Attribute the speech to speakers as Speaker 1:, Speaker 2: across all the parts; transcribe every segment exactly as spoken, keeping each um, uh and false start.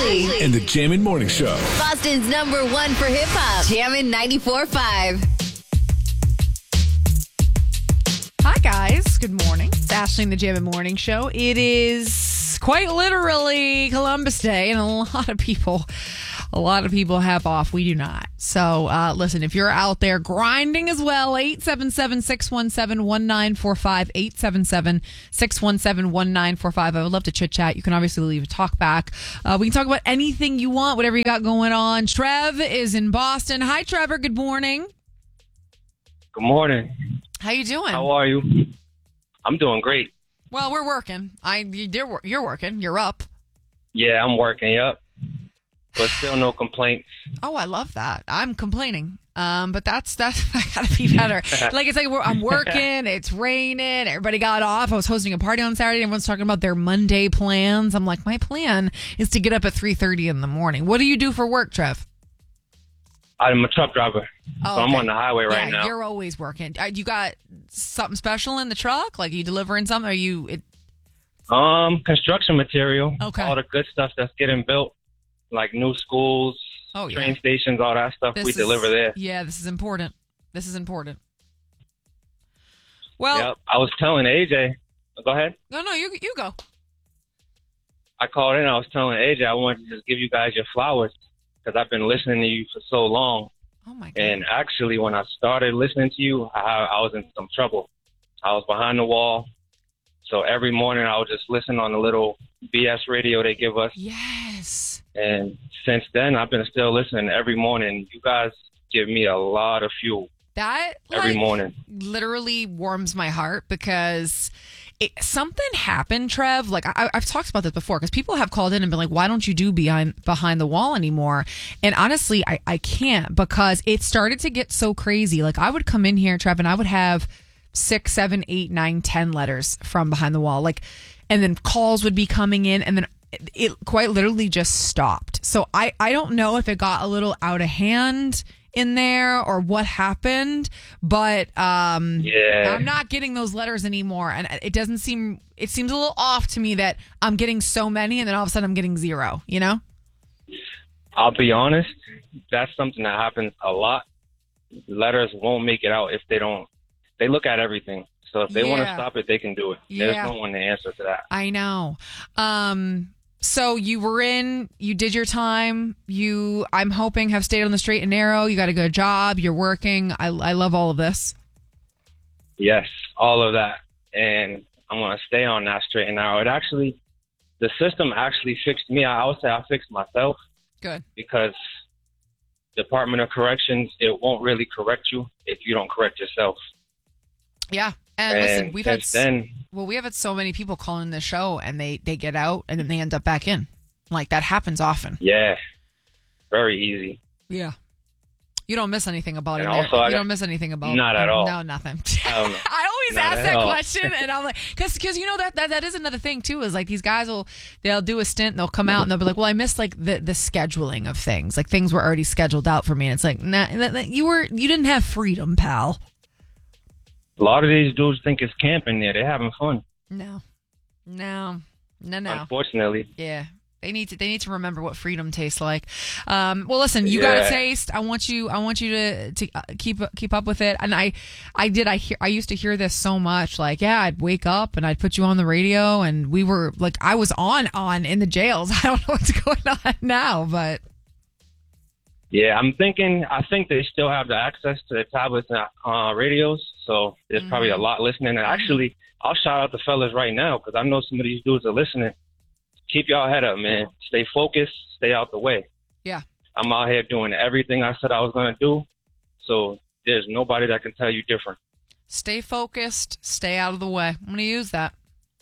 Speaker 1: Ashley.
Speaker 2: And the Jammin' Morning Show.
Speaker 1: Boston's number one for hip hop. Jammin' ninety-four point five.
Speaker 3: Hi, guys. Good morning. It's Ashley and the Jammin' Morning Show. It is quite literally Columbus Day, and a lot of people, a lot of people have off. We do not. So, uh, listen, if you're out there grinding as well, eight seven seven, six one seven, one nine four five, eight seven seven, six one seven, one nine four five. I would love to chit chat. You can obviously leave a talk back. Uh, we can talk about anything you want, whatever you got going on. Trev is in Boston. Hi, Trevor. Good morning.
Speaker 4: Good morning.
Speaker 3: How you doing?
Speaker 4: How are you? I'm doing great.
Speaker 3: Well, we're working. I you're, you're working. You're up.
Speaker 4: Yeah, I'm working. Yep. But still no complaints.
Speaker 3: Oh, I love that. I'm complaining. Um, but that's that's I gotta be better. Like it's like we're, I'm working. It's raining. Everybody got off. I was hosting a party on Saturday. Everyone's talking about their Monday plans. I'm like, my plan is to get up at three thirty in the morning. What do you do for work, Trev?
Speaker 4: I'm a truck driver.
Speaker 3: Oh,
Speaker 4: so I'm
Speaker 3: okay.
Speaker 4: on the highway right
Speaker 3: yeah,
Speaker 4: now.
Speaker 3: You're always working. Uh, You got something special in the truck? Like you delivering something? Are you? It...
Speaker 4: Um, construction material.
Speaker 3: Okay.
Speaker 4: All the good stuff that's getting built, like new schools,
Speaker 3: oh, yeah.
Speaker 4: train stations, all that stuff.
Speaker 3: This
Speaker 4: we
Speaker 3: is,
Speaker 4: deliver there.
Speaker 3: Yeah, this is important. This is important. Well,
Speaker 4: Yep. I was telling A J. Go ahead.
Speaker 3: No, no, you you go.
Speaker 4: I called in. I was telling A J I wanted to just give you guys your flowers because I've been listening to you for so long.
Speaker 3: Oh my God.
Speaker 4: And actually, when I started listening to you, I, I was in some trouble. I was behind the wall. So every morning I would just listen on the little B S radio they give us.
Speaker 3: Yes.
Speaker 4: And since then, I've been still listening every morning. You guys give me a lot of fuel.
Speaker 3: That
Speaker 4: every
Speaker 3: like,
Speaker 4: morning
Speaker 3: literally warms my heart because it, something happened, Trev. Like I, I've talked about this before because people have called in and been like, why don't you do behind behind the wall anymore? And honestly, I, I can't because it started to get so crazy. Like I would come in here, Trev, and I would have six, seven, eight, nine, ten letters from behind the wall. Like, and then calls would be coming in and then it, it quite literally just stopped. So I, I don't know if it got a little out of hand in there or what happened, but um
Speaker 4: yeah.
Speaker 3: I'm not getting those letters anymore, and it doesn't seem it seems a little off to me that I'm getting so many and then all of a sudden I'm getting zero, you know?
Speaker 4: I'll be honest, that's something that happens a lot. Letters won't make it out if they don't they look at everything. So if they
Speaker 3: yeah.
Speaker 4: want to stop it, they can do it.
Speaker 3: Yeah.
Speaker 4: There's no one to answer to that.
Speaker 3: I know. Um So you were in, you did your time. You, I'm hoping, have stayed on the straight and narrow. You got a good job. You're working. I, I love all of this.
Speaker 4: Yes, all of that. And I'm going to stay on that straight and narrow. It actually, the system actually fixed me. I would say I fixed myself.
Speaker 3: Good.
Speaker 4: Because Department of Corrections, it won't really correct you if you don't correct yourself.
Speaker 3: Yeah. And,
Speaker 4: and
Speaker 3: listen, we've had
Speaker 4: then,
Speaker 3: well, we have had so many people calling the show, and they they get out, and then they end up back in. Like that happens often.
Speaker 4: Yeah, very easy.
Speaker 3: Yeah, you don't miss anything about
Speaker 4: and
Speaker 3: it.
Speaker 4: Also,
Speaker 3: you
Speaker 4: I
Speaker 3: don't miss anything about
Speaker 4: not at all.
Speaker 3: No, nothing.
Speaker 4: Um,
Speaker 3: I always
Speaker 4: not
Speaker 3: ask
Speaker 4: at
Speaker 3: that
Speaker 4: all.
Speaker 3: question, and I'm like, because because you know that, that that is another thing too. Is like these guys will they'll do a stint, and they'll come out, and they'll be like, well, I missed like the the scheduling of things. Like things were already scheduled out for me, and it's like, nah, that, that, you were you didn't have freedom, pal.
Speaker 4: A lot of these dudes think it's camping there. They're having fun.
Speaker 3: No, no, no, no.
Speaker 4: Unfortunately.
Speaker 3: Yeah. They need to. They need to remember what freedom tastes like. Um, well, listen, you
Speaker 4: yeah.
Speaker 3: got a taste. I want you. I want you to to uh, keep keep up with it. And I, I did. I hear. I used to hear this so much. Like, yeah, I'd wake up and I'd put you on the radio, and we were like, I was on on in the jails. I don't know what's going on now, but
Speaker 4: yeah, I'm thinking. I think they still have the access to the tablets and uh, radios, so there's mm-hmm. probably a lot listening. And actually, I'll shout out the fellas right now because I know some of these dudes are listening. Keep y'all head up, man. Stay focused. Stay out the way.
Speaker 3: Yeah.
Speaker 4: I'm out here doing everything I said I was going to do. So there's nobody that can tell you different.
Speaker 3: Stay focused. Stay out of the way. I'm going to use that.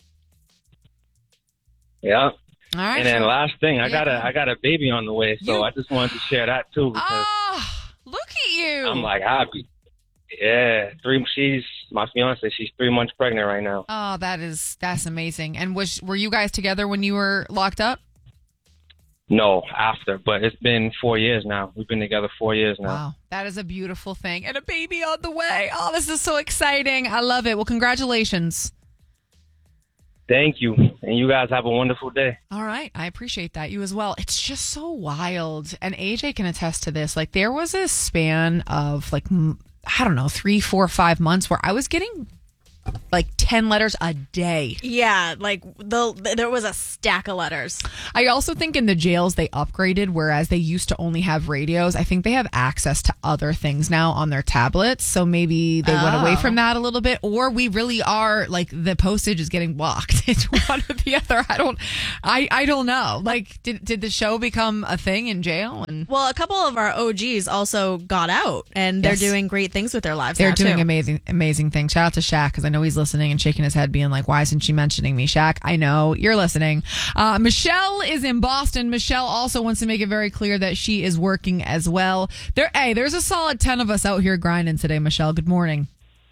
Speaker 4: Yeah.
Speaker 3: All right.
Speaker 4: And then
Speaker 3: sure.
Speaker 4: last thing, I
Speaker 3: yeah.
Speaker 4: got a I got a baby on the way, so
Speaker 3: you...
Speaker 4: I just wanted to share that too. Because
Speaker 3: oh, look at you.
Speaker 4: I'm like happy. Yeah, three. She's my fiance. She's three months pregnant right now.
Speaker 3: Oh, that is that's amazing. And was were you guys together when you were locked up?
Speaker 4: No, after, but it's been four years now. We've been together four years now.
Speaker 3: Wow, that is a beautiful thing, and a baby on the way. Oh, this is so exciting. I love it. Well, congratulations.
Speaker 4: Thank you. And you guys have a wonderful day.
Speaker 3: All right. I appreciate that. You as well. It's just so wild. And A J can attest to this. Like, there was a span of, like, I don't know, three, four, five months where I was getting like ten letters a day.
Speaker 2: Yeah, like the there was a stack of letters.
Speaker 3: I also think in the jails they upgraded, whereas they used to only have radios. I think they have access to other things now on their tablets. So maybe they oh. went away from that a little bit, or we really are like the postage is getting blocked. It's one or the other. I don't, I, I don't know. Like, did did the show become a thing in jail? And
Speaker 2: well, a couple of our O Gs also got out, and they're yes. doing great things with their lives.
Speaker 3: They're
Speaker 2: now,
Speaker 3: doing
Speaker 2: too.
Speaker 3: amazing, amazing things. Shout out to Shaq, because I know he's listening and shaking his head being like, why isn't she mentioning me? Shaq, I know you're listening. Uh, Michelle is in Boston. Michelle also wants to make it very clear that she is working as well. There, hey, there's a solid ten of us out here grinding today, Michelle. Good morning.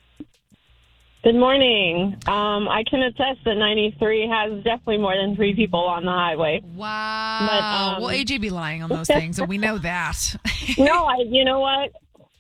Speaker 5: Good morning. Um, I can attest that ninety-three has definitely more than three people on the highway.
Speaker 3: Wow.
Speaker 5: But, um,
Speaker 3: well, A J be lying on those things, and we know that.
Speaker 5: No, I. You know what?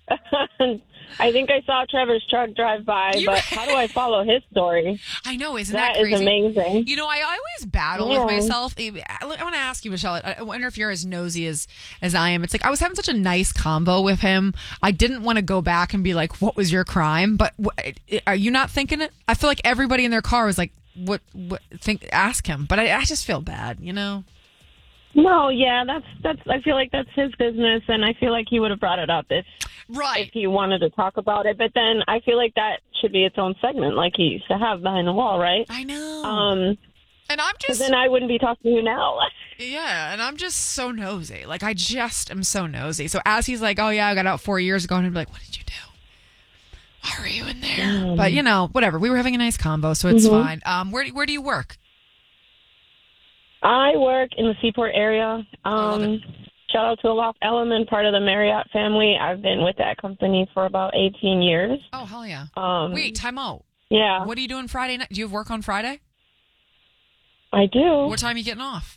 Speaker 5: I think I saw Trevor's truck drive by,
Speaker 3: you,
Speaker 5: but how do I follow his story?
Speaker 3: I know, isn't
Speaker 5: that,
Speaker 3: that crazy?
Speaker 5: That is amazing.
Speaker 3: You know, I always battle yeah. with myself. I want to ask you, Michelle, I wonder if you're as nosy as, as I am. It's like I was having such a nice convo with him. I didn't want to go back and be like, what was your crime? But are you not thinking it? I feel like everybody in their car was like, what, what think, ask him. But I, I just feel bad, you know?
Speaker 5: No, yeah, that's that's. I feel like that's his business, and I feel like he would have brought it up if,
Speaker 3: right.
Speaker 5: if he wanted to talk about it. But then I feel like that should be its own segment, like he used to have behind the wall, right?
Speaker 3: I know.
Speaker 5: Um,
Speaker 3: and I'm just.
Speaker 5: Then I wouldn't be talking to you now.
Speaker 3: Yeah, and I'm just so nosy. Like I just am so nosy. So as he's like, "Oh yeah, I got out four years ago," and I'd be like, "What did you do? Why were you in there?" Um, but you know, whatever. We were having a nice combo, so it's mm-hmm. fine. Um, where where do you work?
Speaker 5: I work in the Seaport area. Um, shout out to Aloft Element, part of the Marriott family. I've been with that company for about eighteen years.
Speaker 3: Oh, hell yeah.
Speaker 5: Um,
Speaker 3: Wait, time out.
Speaker 5: Yeah.
Speaker 3: What are you doing Friday night? Do you have work on Friday?
Speaker 5: I do.
Speaker 3: What time are you getting off?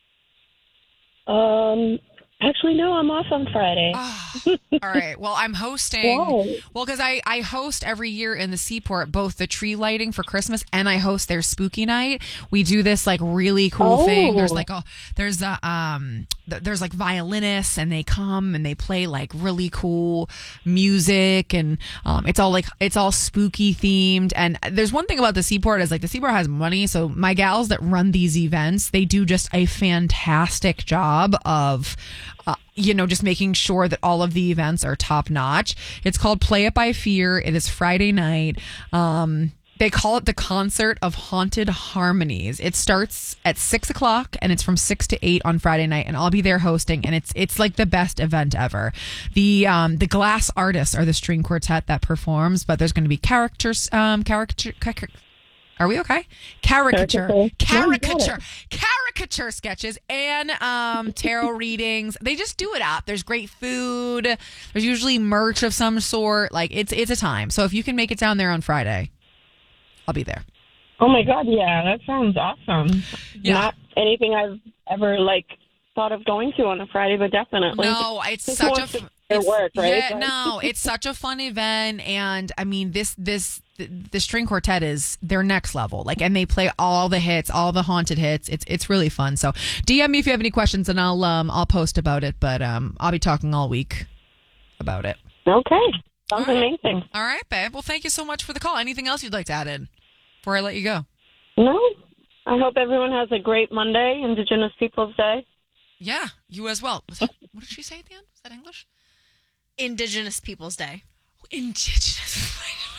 Speaker 5: Um, actually, no, I'm off on Friday.
Speaker 3: Oh, all right. Well, I'm hosting. Whoa. Well, because I, I host every year in the Seaport, both the tree lighting for Christmas and I host their spooky night. We do this like really cool
Speaker 5: oh.
Speaker 3: thing. There's like a, there's a, um, th- there's like violinists and they come and they play like really cool music and, um, it's all like, it's all spooky themed. And there's one thing about the Seaport is like the Seaport has money. So my gals that run these events, they do just a fantastic job of, Uh, you know, just making sure that all of the events are top notch. It's called Play It by Fear. It is Friday night. Um, they call it the Concert of Haunted Harmonies. It starts at six o'clock and it's from six to eight on Friday night, and I'll be there hosting. And it's it's like the best event ever. The um, the Glass Artists are the string quartet that performs, but there's going to be characters, um, caricature. Car- Are we okay? Caricature, caricature, caricature sketches and um, tarot readings. They just do it up. There's great food. There's usually merch of some sort. Like it's it's a time. So if you can make it down there on Friday, I'll be there.
Speaker 5: Oh my God, yeah, that sounds awesome. Yeah. Not anything I've ever like thought of going to on a Friday, but definitely.
Speaker 3: No, it's Just such a. F-
Speaker 5: It's, work, right?
Speaker 3: Yeah, no, it's such a fun event, and I mean this this the, the string quartet is their next level. Like, and they play all the hits, all the haunted hits. It's it's really fun. So D M me if you have any questions, and I'll um I'll post about it. But um I'll be talking all week about it.
Speaker 5: Okay, sounds
Speaker 3: all right.
Speaker 5: amazing.
Speaker 3: All right, babe. Well, thank you so much for the call. Anything else you'd like to add in before I let you go?
Speaker 5: No, I hope everyone has a great Monday, Indigenous Peoples Day.
Speaker 3: Yeah, you as well. Was that, what did she say at the end? Was that English?
Speaker 2: Indigenous Peoples Day.
Speaker 3: Indigenous.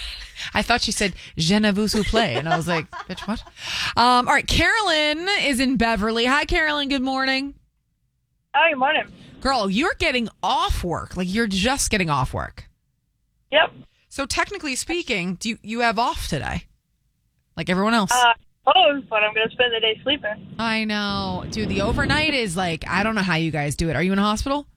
Speaker 3: I thought she said "Je ne vous souffle," and I was like, "Bitch, what?" Um, all right, Carolyn is in Beverly. Hi, Carolyn. Good morning.
Speaker 6: Hi, good morning.
Speaker 3: Girl, you're getting off work. Like you're just getting off work.
Speaker 6: Yep.
Speaker 3: So technically speaking, do you you have off today, like everyone else?
Speaker 6: Uh, oh, but I'm gonna spend the day sleeping.
Speaker 3: I know, dude. The overnight is like I don't know how you guys do it. Are you in a hospital?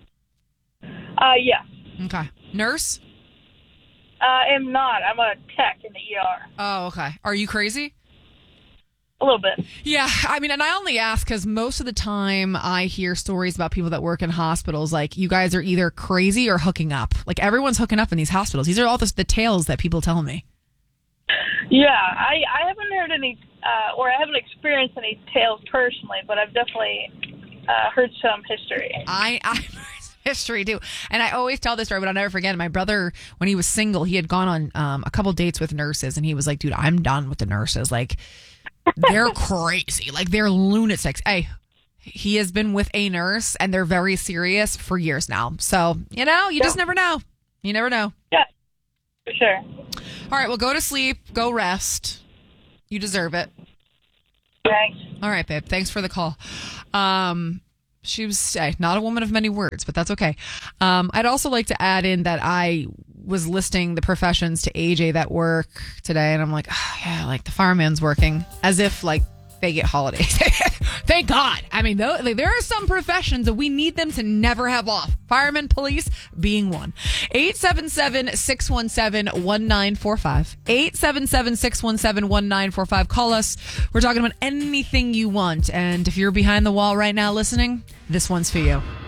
Speaker 6: Uh, yeah.
Speaker 3: Okay. Nurse?
Speaker 6: Uh, I'm not. I'm a tech in the E R.
Speaker 3: Oh, okay. Are you crazy?
Speaker 6: A little bit.
Speaker 3: Yeah. I mean, and I only ask because most of the time I hear stories about people that work in hospitals. Like, you guys are either crazy or hooking up. Like, everyone's hooking up in these hospitals. These are all the, the tales that people tell me.
Speaker 6: Yeah. I, I haven't heard any uh, or I haven't experienced any tales personally, but I've definitely uh, heard some history.
Speaker 3: I, I history too, and I always tell this story, but I'll never forget it. My brother, when he was single, he had gone on um, a couple dates with nurses, and he was like, "Dude, I'm done with the nurses. Like, they're crazy. Like, they're lunatics." Hey, he has been with a nurse, and they're very serious for years now. So you know, you just never know. You never know.
Speaker 6: Yeah, for sure.
Speaker 3: All right, well, go to sleep. Go rest. You deserve it.
Speaker 6: Thanks.
Speaker 3: All right, babe. Thanks for the call. Um, she was hey, not a woman of many words, but that's okay. Um, I'd also like to add in that I was listing the professions to A J that work today, and I'm like, oh, yeah, like the fireman's working, as if like they get holidays. Thank God. I mean, though, like, there are some professions that we need them to never have off. Firemen, police being one. eight seven seven, six one seven, one nine four five. eight seven seven, six one seven, one nine four five. Call us. We're talking about anything you want. And if you're behind the wall right now listening, this one's for you.